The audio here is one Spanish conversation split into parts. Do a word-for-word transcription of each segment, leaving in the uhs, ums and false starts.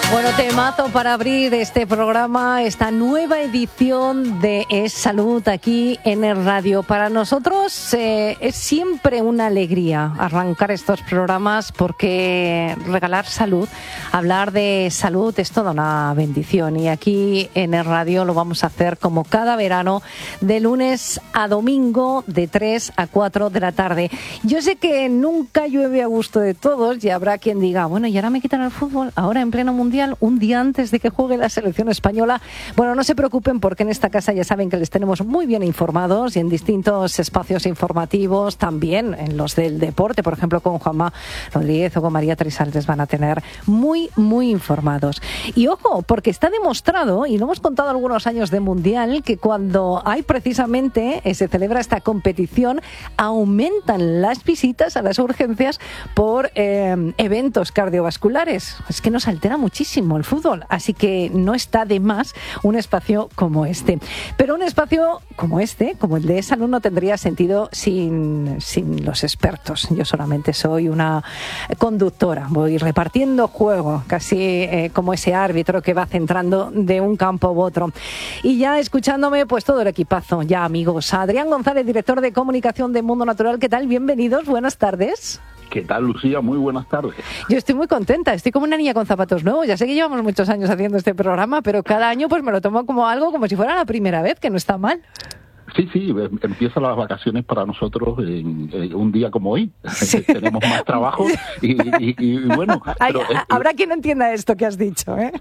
Bueno, temazo para abrir este programa, esta nueva edición de Es Salud aquí en el radio. Para nosotros eh, es siempre una alegría arrancar estos programas porque regalar salud, hablar de salud es toda una bendición. Y aquí en el radio lo vamos a hacer como cada verano, de lunes a domingo, de tres a cuatro de la tarde. Yo sé que nunca llueve a gusto de todos y habrá quien diga, bueno, y ahora me quitan el fútbol, ahora en pleno mundial, un día antes de que juegue la selección española. Bueno, no se preocupen porque en esta casa ya saben que les tenemos muy bien informados y en distintos espacios informativos, también en los del deporte, por ejemplo con Juanma Rodríguez o con María Trisal, les van a tener muy, muy informados. Y ojo, porque está demostrado, y lo hemos contado algunos años de mundial, que cuando hay precisamente, eh, se celebra esta competición, aumentan las visitas a las urgencias por eh, eventos cardiovasculares. Es que nos altera muchísimo el fútbol, así que no está de más un espacio como este. Pero un espacio como este, como el de salud, no tendría sentido sin, sin los expertos. Yo solamente soy una conductora, voy repartiendo juego, casi eh, como ese árbitro que va centrando de un campo u otro. Y ya escuchándome, pues todo el equipazo, ya amigos. Adrián González, director de comunicación de Mundo Natural, ¿qué tal? Bienvenidos, buenas tardes. ¿Qué tal, Lucía? Muy buenas tardes. Yo estoy muy contenta, estoy como una niña con zapatos nuevos. Ya sé que llevamos muchos años haciendo este programa, pero cada año pues me lo tomo como algo, como si fuera la primera vez, que no está mal. Sí, sí, empiezan las vacaciones para nosotros en, en un día como hoy. Sí. Tenemos más trabajo y, y, y bueno... Pero, Ay, habrá eh, quien entienda esto que has dicho, ¿eh?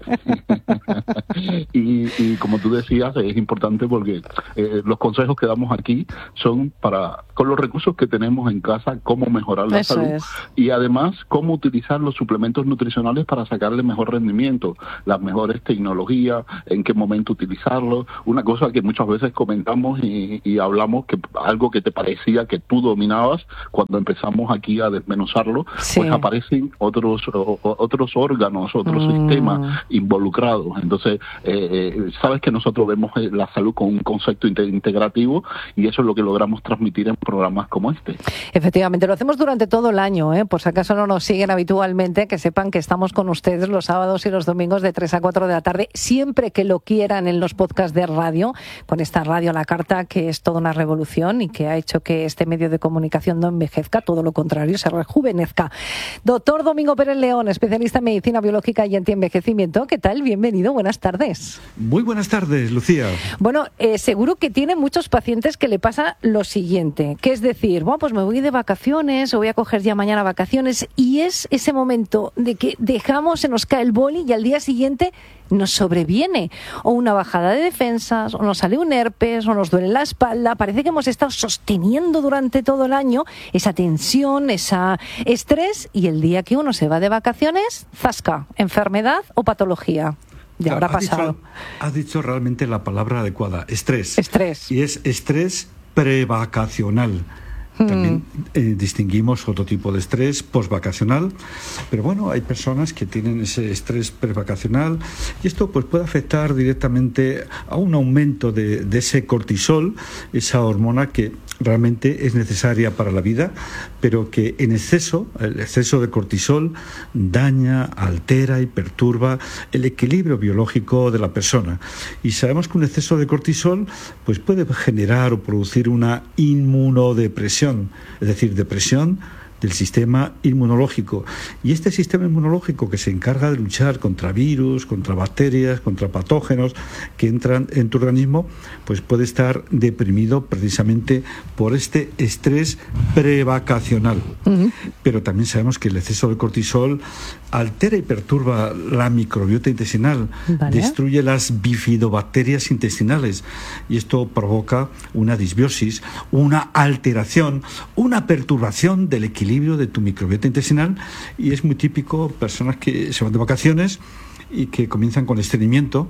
y, y como tú decías, es importante porque eh, los consejos que damos aquí son para, con los recursos que tenemos en casa, cómo mejorar la Eso salud es. Y además cómo utilizar los suplementos nutricionales para sacarle mejor rendimiento, las mejores tecnologías, en qué momento utilizarlo. Una cosa que muchas veces comentamos y Y, y hablamos que algo que te parecía que tú dominabas, cuando empezamos aquí a desmenuzarlo, sí. Pues aparecen otros o, otros órganos, otros mm. sistemas involucrados. Entonces, eh, eh, sabes que nosotros vemos la salud con un concepto integrativo y eso es lo que logramos transmitir en programas como este. Efectivamente, lo hacemos durante todo el año, ¿eh? Por si acaso no nos siguen habitualmente, que sepan que estamos con ustedes los sábados y los domingos de tres a cuatro de la tarde, siempre que lo quieran, en los podcasts de radio, con esta radio a la carta, que es toda una revolución y que ha hecho que este medio de comunicación no envejezca, todo lo contrario, se rejuvenezca. Doctor Domingo Pérez León, especialista en medicina biológica y antienvejecimiento, ¿qué tal? Bienvenido, buenas tardes. Muy buenas tardes, Lucía. Bueno, eh, seguro que tiene muchos pacientes que le pasa lo siguiente, que es decir, bueno, pues me voy de vacaciones o voy a coger ya mañana vacaciones, y es ese momento de que dejamos, se nos cae el boli y al día siguiente nos sobreviene o una bajada de defensas, o nos sale un herpes, o nos duele la espalda. Parece que hemos estado sosteniendo durante todo el año esa tensión, ese estrés, y el día que uno se va de vacaciones, zasca, enfermedad o patología. Ya habrá pasado. Dicho, has dicho realmente la palabra adecuada, estrés. Estrés. Y es estrés prevacacional. También eh, distinguimos otro tipo de estrés postvacacional, pero bueno, hay personas que tienen ese estrés prevacacional y esto pues puede afectar directamente a un aumento de, de ese cortisol, esa hormona que realmente es necesaria para la vida, pero que en exceso, el exceso de cortisol daña, altera y perturba el equilibrio biológico de la persona. Y sabemos que un exceso de cortisol pues puede generar o producir una inmunodepresión, es decir, depresión del sistema inmunológico. Y este sistema inmunológico que se encarga de luchar contra virus, contra bacterias, contra patógenos que entran en tu organismo, pues puede estar deprimido precisamente por este estrés prevacacional. Uh-huh. Pero también sabemos que el exceso de cortisol altera y perturba la microbiota intestinal, ¿vale? Destruye las bifidobacterias intestinales y esto provoca una disbiosis, una alteración, una perturbación del equilibrio de tu microbiota intestinal, y es muy típico personas que se van de vacaciones y que comienzan con estreñimiento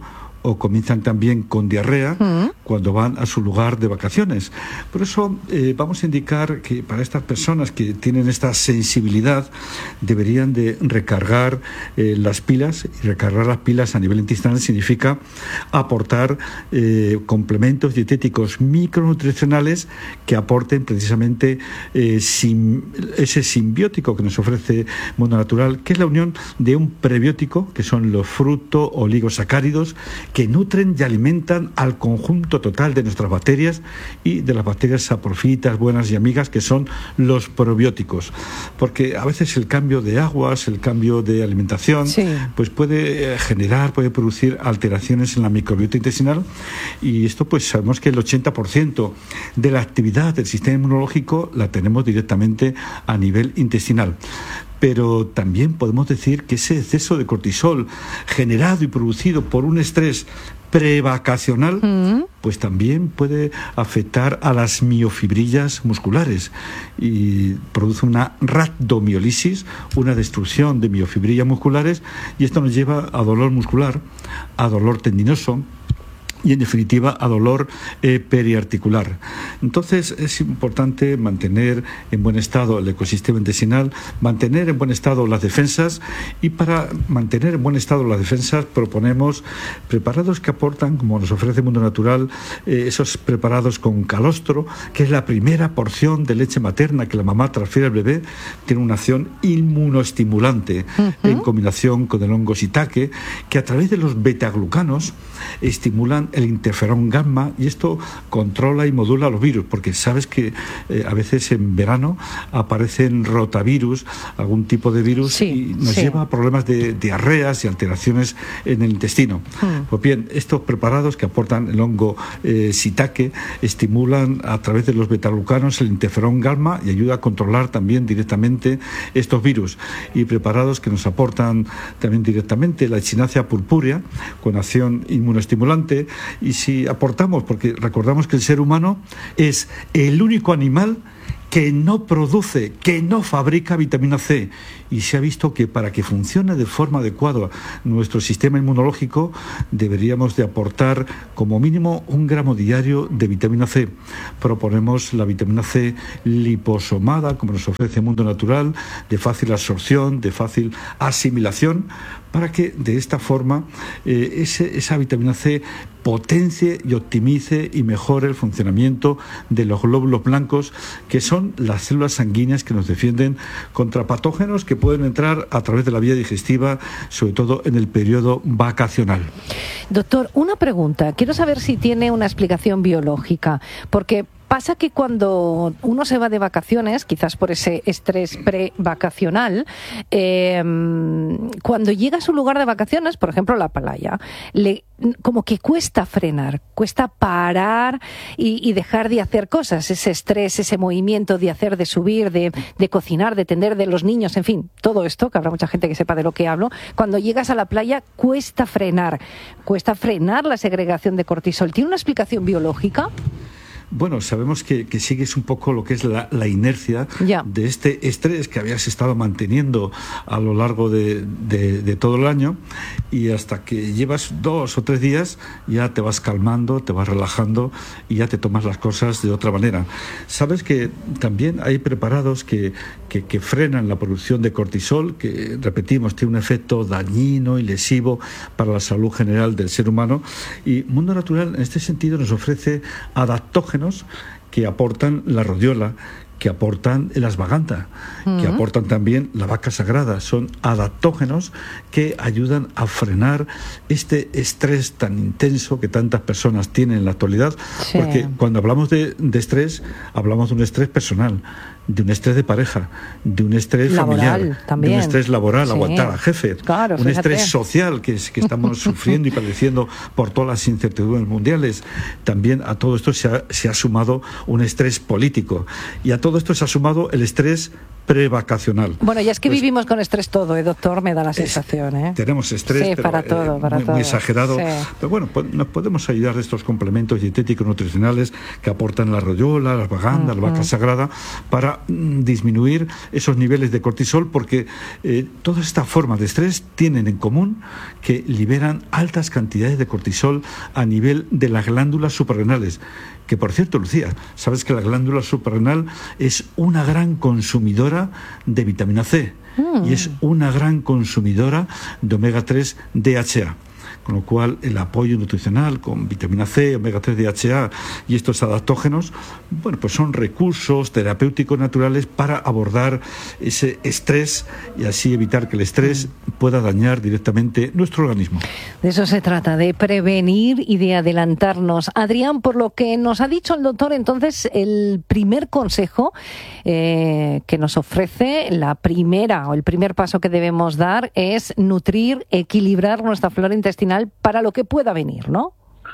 o comienzan también con diarrea uh-huh. cuando van a su lugar de vacaciones. Por eso eh, vamos a indicar que para estas personas que tienen esta sensibilidad deberían de recargar eh, las pilas, y recargar las pilas a nivel intestinal significa aportar eh, complementos dietéticos micronutricionales que aporten precisamente eh, sim, ese simbiótico que nos ofrece Mundo Natural, que es la unión de un prebiótico, que son los fruto oligosacáridos, que nutren y alimentan al conjunto total de nuestras bacterias y de las bacterias saprofitas, buenas y amigas, que son los probióticos. Porque a veces el cambio de aguas, el cambio de alimentación, sí. pues puede generar, puede producir alteraciones en la microbiota intestinal, y esto pues sabemos que el ochenta por ciento de la actividad del sistema inmunológico la tenemos directamente a nivel intestinal. Pero también podemos decir que ese exceso de cortisol generado y producido por un estrés prevacacional, uh-huh. pues también puede afectar a las miofibrillas musculares y produce una rhabdomiólisis, una destrucción de miofibrillas musculares, y esto nos lleva a dolor muscular, a dolor tendinoso y en definitiva a dolor eh, periarticular. Entonces es importante mantener en buen estado el ecosistema intestinal, mantener en buen estado las defensas, y para mantener en buen estado las defensas proponemos preparados que aportan, como nos ofrece Mundo Natural, eh, esos preparados con calostro, que es la primera porción de leche materna que la mamá transfiere al bebé, tiene una acción inmunoestimulante uh-huh. en combinación con el hongo shiitake, que a través de los betaglucanos estimulan el interferón gamma, y esto controla y modula los virus, porque sabes que eh, a veces en verano aparecen rotavirus, algún tipo de virus, sí, y nos sí. lleva a problemas de diarreas y alteraciones en el intestino. Hmm. Pues bien, estos preparados que aportan el hongo eh, shiitake estimulan a través de los betaglucanos el interferón gamma y ayuda a controlar también directamente estos virus. Y preparados que nos aportan también directamente la echinacea purpúrea con acción inmunoestimulante. Y si aportamos, porque recordamos que el ser humano es el único animal que no produce, que no fabrica vitamina C, y se ha visto que para que funcione de forma adecuada nuestro sistema inmunológico deberíamos de aportar como mínimo un gramo diario de vitamina C. Proponemos la vitamina C liposomada, como nos ofrece Mundo Natural, de fácil absorción, de fácil asimilación, para que de esta forma eh, ese, esa vitamina C potencie y optimice y mejore el funcionamiento de los glóbulos blancos, que son las células sanguíneas que nos defienden contra patógenos que pueden entrar a través de la vía digestiva, sobre todo en el periodo vacacional. Doctor, una pregunta. Quiero saber si tiene una explicación biológica, porque pasa que cuando uno se va de vacaciones, quizás por ese estrés pre-vacacional, eh, cuando llega a su lugar de vacaciones, por ejemplo la playa, le, como que cuesta frenar, cuesta parar y, y dejar de hacer cosas, ese estrés, ese movimiento de hacer, de subir, de, de cocinar, de tender de los niños, en fin, todo esto, que habrá mucha gente que sepa de lo que hablo. Cuando llegas a la playa cuesta frenar, cuesta frenar la segregación de cortisol. ¿Tiene una explicación biológica? Bueno, sabemos que, que sigues un poco lo que es la, la inercia ya. de este estrés que habías estado manteniendo a lo largo de, de, de todo el año, y hasta que llevas dos o tres días ya te vas calmando, te vas relajando y ya te tomas las cosas de otra manera. Sabes que también hay preparados que, que, que frenan la producción de cortisol, que, repetimos, tiene un efecto dañino y lesivo para la salud general del ser humano, y Mundo Natural en este sentido nos ofrece adaptógenos que aportan la rodiola, que aportan el ashwagandha, uh-huh. que aportan también la vaca sagrada. Son adaptógenos que ayudan a frenar este estrés tan intenso que tantas personas tienen en la actualidad, sí. porque cuando hablamos de, de estrés, hablamos de un estrés personal, de un estrés de pareja, de un estrés laboral, familiar, también. de un estrés laboral, sí. aguantar al jefe, claro, un fíjate. estrés social que, es, que estamos sufriendo y padeciendo por todas las incertidumbres mundiales. También a todo esto se ha, se ha sumado un estrés político, y a todo esto se ha sumado el estrés prevacacional. Bueno, ya es que pues, vivimos con estrés todo, ¿eh, doctor? Me da la sensación, ¿eh? Tenemos estrés, sí, pero, para todo, eh, para muy, todo. muy exagerado. Sí. Pero bueno, pues, nos podemos ayudar de estos complementos dietéticos nutricionales que aportan la rodiola, la ashwagandha, uh-huh. la vaca sagrada, para mm, disminuir esos niveles de cortisol, porque eh, todas estas formas de estrés tienen en común que liberan altas cantidades de cortisol a nivel de las glándulas suprarrenales. Que, por cierto, Lucía, sabes que la glándula suprarrenal es una gran consumidora de vitamina C mm. y es una gran consumidora de omega tres D H A. Con lo cual, el apoyo nutricional con vitamina C, omega tres D H A y estos adaptógenos, bueno, pues son recursos terapéuticos naturales para abordar ese estrés y así evitar que el estrés pueda dañar directamente nuestro organismo. De eso se trata, de prevenir y de adelantarnos. Adrián, por lo que nos ha dicho el doctor, entonces, el primer consejo eh, que nos ofrece, la primera o el primer paso que debemos dar es nutrir, equilibrar nuestra flora intestinal para lo que pueda venir, ¿no?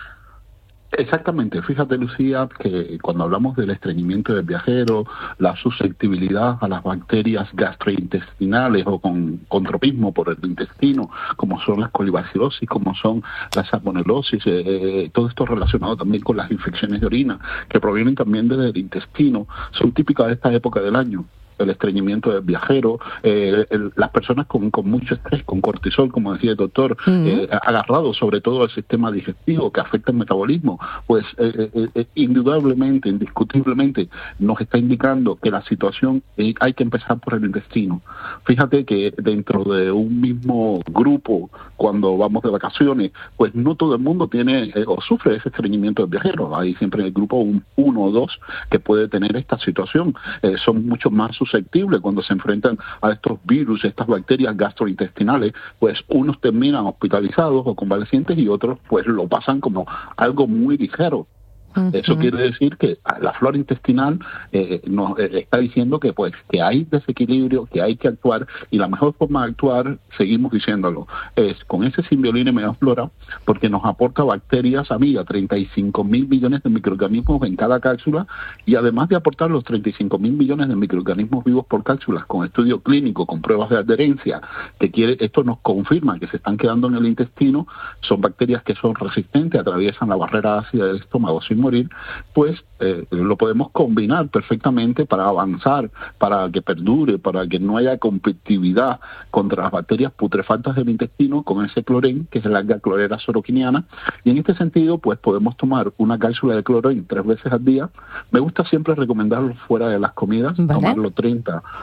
Exactamente. Fíjate, Lucía, que cuando hablamos del estreñimiento del viajero, la susceptibilidad a las bacterias gastrointestinales o con, con tropismo por el intestino, como son las colibaciosis, como son la salmonelosis, eh, todo esto relacionado también con las infecciones de orina, que provienen también del intestino, son típicas de esta época del año. El estreñimiento del viajero, eh, el, las personas con, con mucho estrés, con cortisol, como decía el doctor, uh-huh. eh, agarrado sobre todo al sistema digestivo que afecta el metabolismo, pues eh, eh, eh, indudablemente, indiscutiblemente, nos está indicando que la situación eh, hay que empezar por el intestino. Fíjate que dentro de un mismo grupo, cuando vamos de vacaciones, pues no todo el mundo tiene eh, o sufre ese estreñimiento del viajero. Hay siempre en el grupo un, uno o dos que puede tener esta situación. Eh, son mucho más susceptibles cuando se enfrentan a estos virus, estas bacterias gastrointestinales, pues unos terminan hospitalizados o convalecientes y otros pues lo pasan como algo muy ligero. Uh-huh. Eso quiere decir que la flora intestinal eh, nos eh, está diciendo que pues que hay desequilibrio, que hay que actuar, y la mejor forma de actuar, seguimos diciéndolo, es con ese Symbiolina y Megaxplora, porque nos aporta bacterias amigas, treinta y cinco mil millones de microorganismos en cada cápsula, y además de aportar los treinta y cinco mil millones de microorganismos vivos por cápsulas, con estudio clínico, con pruebas de adherencia, que quiere, esto nos confirma que se están quedando en el intestino, son bacterias que son resistentes, atraviesan la barrera ácida del estómago sin morir, pues eh, lo podemos combinar perfectamente para avanzar, para que perdure, para que no haya competitividad contra las bacterias putrefactas del intestino con ese clorén, que es la alga Chlorella soroquiniana, y en este sentido pues podemos tomar una cápsula de clorén tres veces al día. Me gusta siempre recomendarlo fuera de las comidas, ¿vale? Tomarlo treinta